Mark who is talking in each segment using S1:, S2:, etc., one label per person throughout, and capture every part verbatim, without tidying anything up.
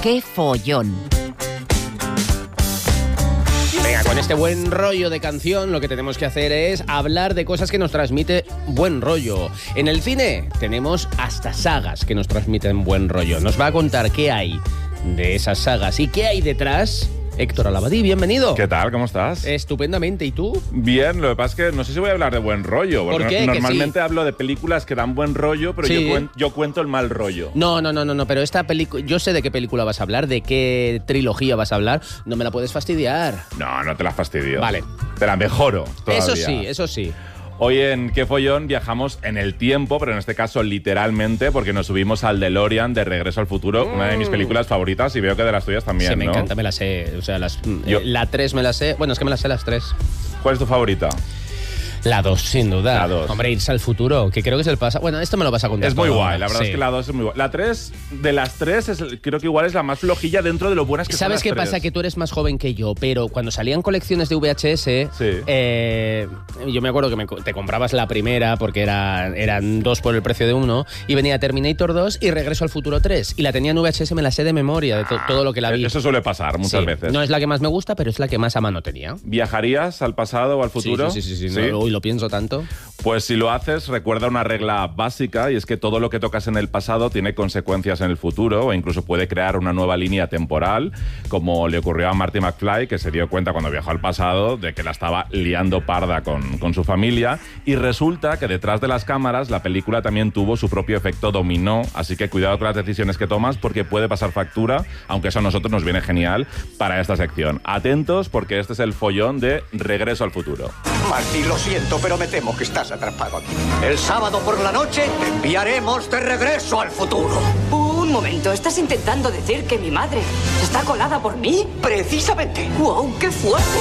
S1: ¡Qué follón!
S2: Venga, con este buen rollo de canción lo que tenemos que hacer es hablar de cosas que nos transmite buen rollo. En el cine tenemos hasta sagas que nos transmiten buen rollo. Nos va a contar qué hay de esas sagas y qué hay detrás. Héctor Alabadí, bienvenido.
S3: ¿Qué tal? ¿Cómo estás?
S2: Estupendamente. ¿Y tú?
S3: Bien, lo que pasa es que no sé si voy a hablar de buen rollo.
S2: ¿Por
S3: porque
S2: qué?
S3: no-
S2: Que
S3: normalmente
S2: sí.
S3: hablo de películas que dan buen rollo, pero
S2: Sí.
S3: yo, cuen- yo cuento el mal rollo.
S2: No, no, no, no, no, pero esta película, yo sé de qué película vas a hablar, de qué trilogía vas a hablar, no me la puedes fastidiar.
S3: No, no te la fastidio.
S2: Vale.
S3: Te la mejoro todavía.
S2: Eso sí, eso sí.
S3: Hoy en Qué Follón viajamos en el tiempo, pero en este caso literalmente, porque nos subimos al DeLorean de Regreso al Futuro, una de mis películas favoritas, y veo que de las tuyas también,
S2: Sí, me
S3: ¿no?
S2: encanta, me la sé, o sea, las,
S3: Yo-
S2: eh, la tres me la sé, bueno, es que me la sé las tres.
S3: ¿Cuál es tu favorita?
S2: La dos, sin duda.
S3: La dos.
S2: Hombre, irse al futuro, que creo que es el pasado. Bueno, esto me lo vas a contar.
S3: Es muy
S2: todo.
S3: guay, la verdad
S2: Sí.
S3: es que la dos es muy guay. La tres, de las tres, es, creo que igual es la más flojilla dentro de lo buenas que son
S2: ¿Sabes
S3: las
S2: qué
S3: tres.
S2: pasa? Que tú eres más joven que yo, pero cuando salían colecciones de V H S,
S3: Sí.
S2: eh, yo me acuerdo que me co- te comprabas la primera porque era, eran dos por el precio de uno, y venía Terminator dos y Regreso al Futuro tres. Y la tenía en V H S, me la sé de memoria, de to- todo lo que la vi.
S3: Eso suele pasar muchas
S2: Sí.
S3: veces.
S2: No es la que más me gusta, pero es la que más a mano tenía.
S3: ¿Viajarías al pasado o al futuro?
S2: Sí, sí, sí, sí, sí. No, uy, lo pienso tanto.
S3: Pues si lo haces, recuerda una regla básica, y es que todo lo que tocas en el pasado tiene consecuencias en el futuro, o incluso puede crear una nueva línea temporal, como le ocurrió a Marty McFly, que se dio cuenta cuando viajó al pasado de que la estaba liando parda con, con su familia, y resulta que detrás de las cámaras la película también tuvo su propio efecto dominó, así que cuidado con las decisiones que tomas porque puede pasar factura, aunque eso a nosotros nos viene genial para esta sección. Atentos porque este es el follón de Regreso al Futuro.
S4: Marty, lo siento, pero me temo que estás atrapado aquí. El sábado por la noche te enviaremos de regreso al futuro.
S5: Un momento, ¿estás intentando decir que mi madre está colada por mí?
S4: Precisamente.
S5: ¡Wow, qué fuerte!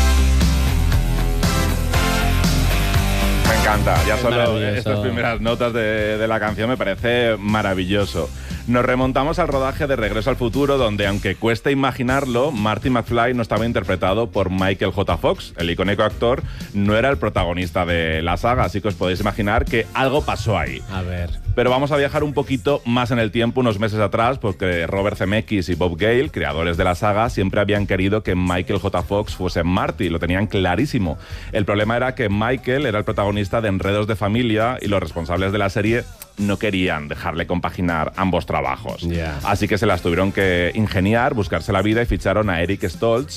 S3: Me encanta, ya
S2: Es
S3: solo
S2: maravilloso.
S3: estas primeras notas de, de la canción me parece maravilloso. Nos remontamos al rodaje de Regreso al Futuro, donde, aunque cueste imaginarlo, Marty McFly no estaba interpretado por Michael J. Fox. El icónico actor no era el protagonista de la saga, así que os podéis imaginar que algo pasó ahí.
S2: A ver.
S3: Pero vamos a viajar un poquito más en el tiempo, unos meses atrás, porque Robert Zemeckis y Bob Gale, creadores de la saga, siempre habían querido que Michael J. Fox fuese Marty, lo tenían clarísimo. El problema era que Michael era el protagonista de Enredos de Familia y los responsables de la serie no querían dejarle compaginar ambos trabajos.
S2: Ya.
S3: Así que se las tuvieron que ingeniar, buscarse la vida y ficharon a Eric Stoltz,